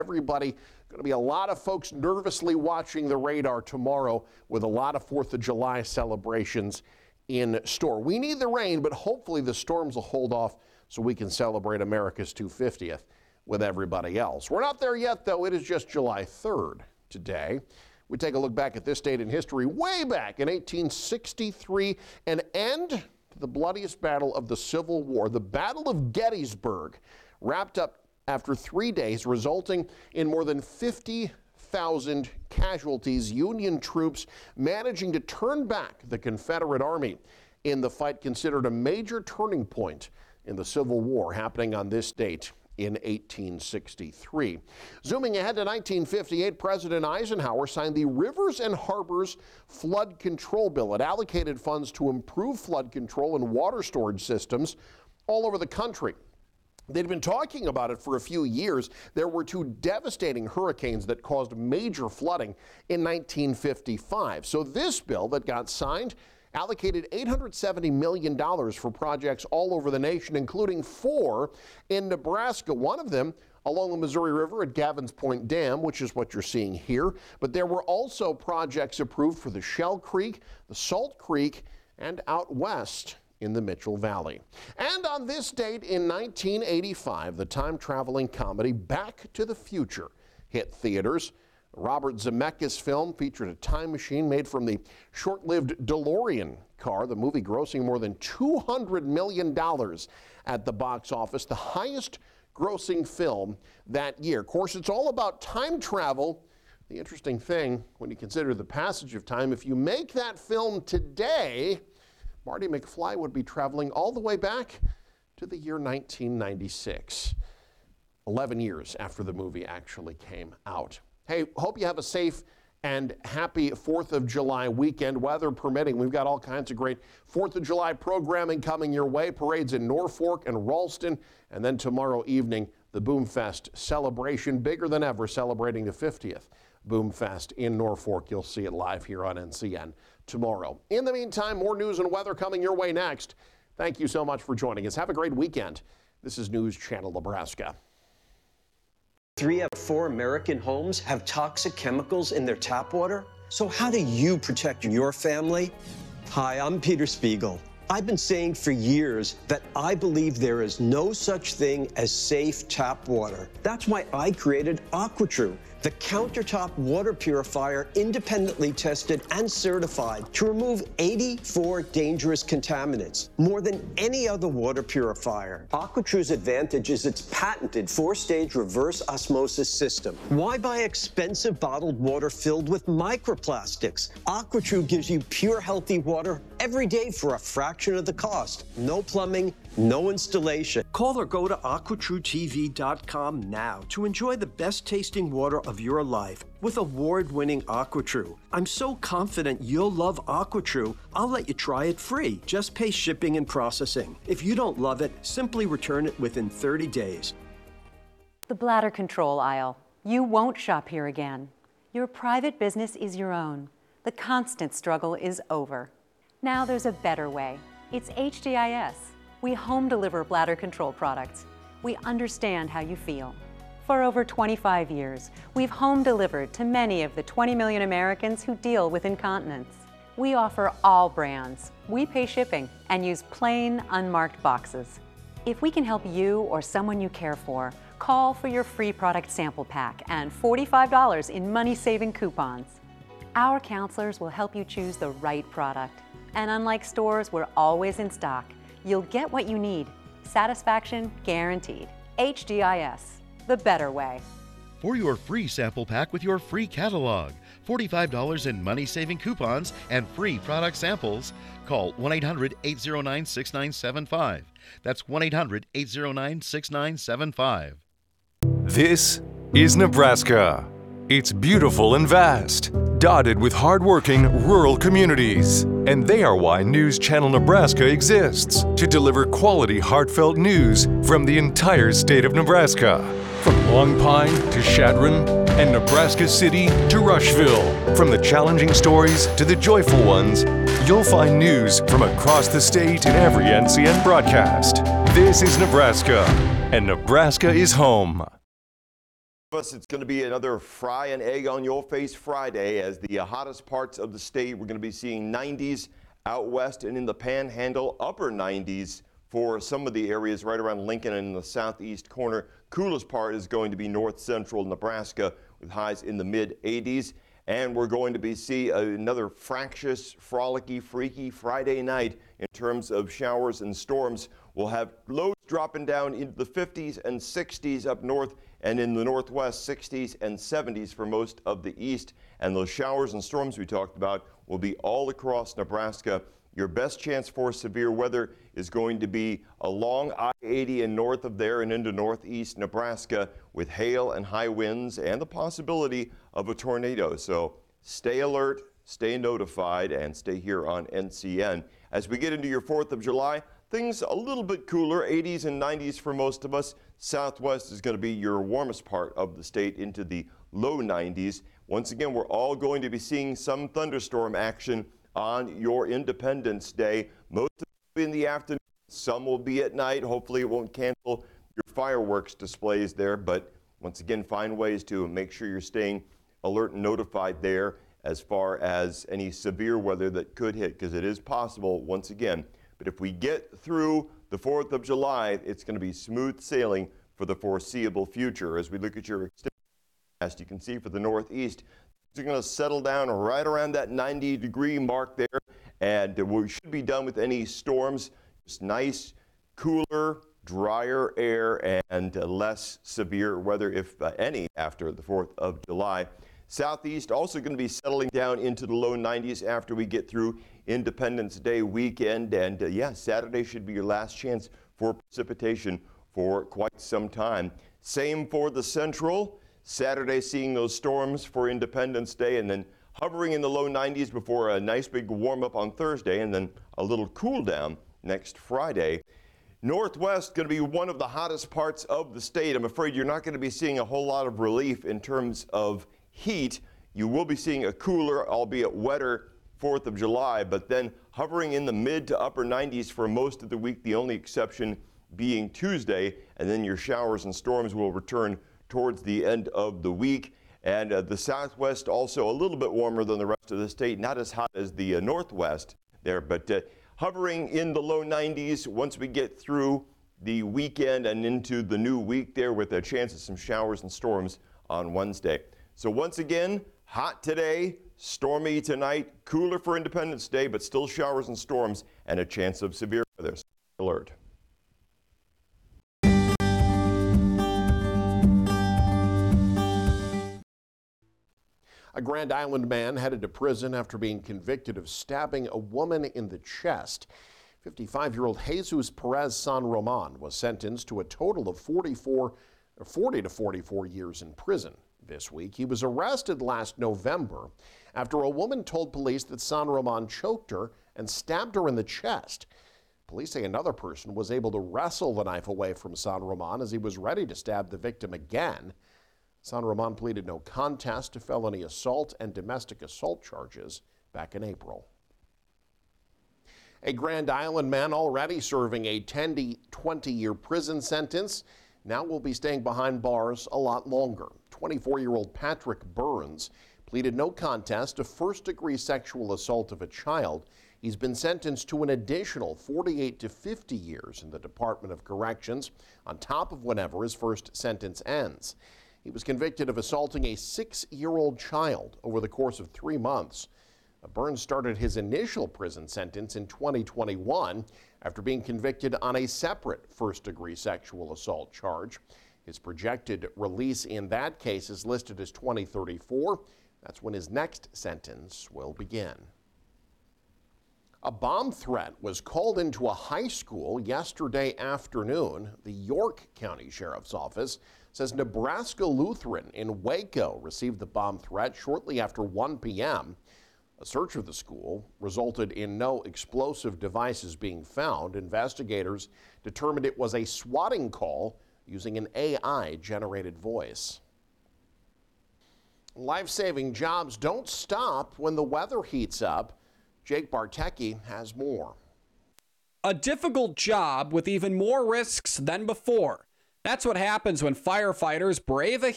Everybody, going to be a lot of folks nervously watching the radar tomorrow with a lot of 4th of July celebrations in store. We need the rain, but hopefully the storms will hold off so we can celebrate America's 250th with everybody else. We're not there yet, though. It is just July 3rd today. We take a look back at this date in history, way back in 1863, an end to the bloodiest battle of the Civil War. The Battle of Gettysburg wrapped up after 3 days, resulting in more than 50,000 casualties, Union troops managing to turn back the Confederate Army in the fight considered a major turning point in the Civil War, happening on this date in 1863. Zooming ahead to 1958, President Eisenhower signed the Rivers and Harbors Flood Control Bill. It allocated funds to improve flood control and water storage systems all over the country. They'd been talking about it for a few years. There were 2 devastating hurricanes that caused major flooding in 1955. So this bill that got signed allocated $870 million for projects all over the nation, including 4 in Nebraska. One of them along the Missouri River at Gavin's Point Dam, which is what you're seeing here. But there were also projects approved for the Shell Creek, the Salt Creek, and out west in the Mitchell Valley. And on this date in 1985, the time-traveling comedy Back to the Future hit theaters. Robert Zemeckis film featured a time machine made from the short-lived DeLorean car, the movie grossing more than $200 million at the box office, the highest grossing film that year. Of course, it's all about time travel. The interesting thing, when you consider the passage of time, if you make that film today, Marty McFly would be traveling all the way back to the year 1996, 11 years after the movie actually came out. Hey, hope you have a safe and happy 4th of July weekend, weather permitting. We've got all kinds of great 4th of July programming coming your way, parades in Norfolk and Ralston, and then tomorrow evening, the Boomfest celebration, bigger than ever, celebrating the 50th Boomfest in Norfolk. You'll see it live here on NCN tomorrow. In the meantime, more news and weather coming your way next. Thank you so much for joining us. Have a great weekend. This is News Channel Nebraska. 3 out of 4 American homes have toxic chemicals in their tap water. So how do you protect your family? Hi, I'm Peter Spiegel. I've been saying for years that I believe there is no such thing as safe tap water. That's why I created AquaTrue, the countertop water purifier independently tested and certified to remove 84 dangerous contaminants, more than any other water purifier. AquaTrue's advantage is its patented 4-stage reverse osmosis system. Why buy expensive bottled water filled with microplastics? AquaTrue gives you pure, healthy water every day for a fraction of the cost. No plumbing, no installation. Call or go to AquaTrueTV.com now to enjoy the best tasting water of your life with award-winning AquaTrue. I'm so confident you'll love AquaTrue, I'll let you try it free. Just pay shipping and processing. If you don't love it, simply return it within 30 days. The bladder control aisle. You won't shop here again. Your private business is your own. The constant struggle is over. Now there's a better way. It's HDIS. We home deliver bladder control products. We understand how you feel. For over 25 years, we've home delivered to many of the 20 million Americans who deal with incontinence. We offer all brands. We pay shipping and use plain, unmarked boxes. If we can help you or someone you care for, call for your free product sample pack and $45 in money-saving coupons. Our counselors will help you choose the right product. And unlike stores, we're always in stock. You'll get what you need. Satisfaction guaranteed. HDIS, the better way. For your free sample pack with your free catalog, $45 in money-saving coupons, and free product samples, call 1-800-809-6975. That's 1-800-809-6975. This is Nebraska. It's beautiful and vast, dotted with hardworking rural communities. And they are why News Channel Nebraska exists, to deliver quality, heartfelt news from the entire state of Nebraska. From Long Pine to Chadron and Nebraska City to Rushville. From the challenging stories to the joyful ones, you'll find news from across the state in every NCN broadcast. This is Nebraska, and Nebraska is home. Plus, it's going to be another fry an egg on your face Friday as the hottest parts of the state. We're going to be seeing 90s out west and in the Panhandle, upper 90s for some of the areas right around Lincoln and in the southeast corner. Coolest part is going to be north central Nebraska with highs in the mid 80s. And we're going to be seeing another fractious, frolicky, freaky Friday night in terms of showers and storms. We'll have lows dropping down into the 50s and 60s up north, and in the northwest, 60s and 70s for most of the east. And those showers and storms we talked about will be all across Nebraska. Your best chance for severe weather is going to be along I-80 and north of there and into northeast Nebraska with hail and high winds and the possibility of a tornado. So stay alert, stay notified, and stay here on NCN. As we get into your 4th of July, things a little bit cooler, 80s and 90s for most of us. Southwest is going to be your warmest part of the state into the low 90s. Once again, we're all going to be seeing some thunderstorm action on your Independence Day. Most of it will be in the afternoon. Some will be at night. Hopefully it won't cancel your fireworks displays there. But once again, find ways to make sure you're staying alert and notified there as far as any severe weather that could hit, because it is possible once again. But if we get through the 4th of July, it's going to be smooth sailing for the foreseeable future. As we look at your extended forecast, you can see for the northeast, they're going to settle down right around that 90-degree mark there, and we should be done with any storms. Just nice, cooler, drier air and less severe weather, if any, after the 4th of July. Southeast also going to be settling down into the low 90s after we get through Independence Day weekend, and yeah, Saturday should be your last chance for precipitation for quite some time. Same for the central. Saturday seeing those storms for Independence Day, and then hovering in the low 90s before a nice big warm up on Thursday, and then a little cool down next Friday. Northwest going to be one of the hottest parts of the state. I'm afraid you're not going to be seeing a whole lot of relief in terms of heat. You will be seeing a cooler, albeit wetter, 4th of July, but then hovering in the mid to upper 90s for most of the week, the only exception being Tuesday, and then your showers and storms will return towards the end of the week. And the southwest also a little bit warmer than the rest of the state, not as hot as the northwest there, but hovering in the low 90s once we get through the weekend and into the new week there, with a chance of some showers and storms on Wednesday. So once again, hot today, stormy tonight, cooler for Independence Day, but still showers and storms and a chance of severe weather. So alert. A Grand Island man headed to prison after being convicted of stabbing a woman in the chest. 55-year-old Jesus Perez San Roman was sentenced to a total of 40 to 44 years in prison this week. He was arrested last November after a woman told police that San Roman choked her and stabbed her in the chest. Police say another person was able to wrestle the knife away from San Roman as he was ready to stab the victim again. San Roman pleaded no contest to felony assault and domestic assault charges back in April. A Grand Island man already serving a 10 to 20-year prison sentence now will be staying behind bars a lot longer. 24-year-old Patrick Burns pleaded no contest to first-degree sexual assault of a child. He's been sentenced to an additional 48 to 50 years in the Department of Corrections on top of whenever his first sentence ends. He was convicted of assaulting a 6-year-old child over the course of 3 months. Burns started his initial prison sentence in 2021 after being convicted on a separate first-degree sexual assault charge. His projected release in that case is listed as 2034. That's when his next sentence will begin. A bomb threat was called into a high school yesterday afternoon. The York County Sheriff's Office says Nebraska Lutheran in Waco received the bomb threat shortly after 1 p.m. A search of the school resulted in no explosive devices being found. Investigators determined it was a swatting call using an AI-generated voice. Life-saving jobs don't stop when the weather heats up. Jake Bartecki has more. A difficult job with even more risks than before. That's what happens when firefighters brave a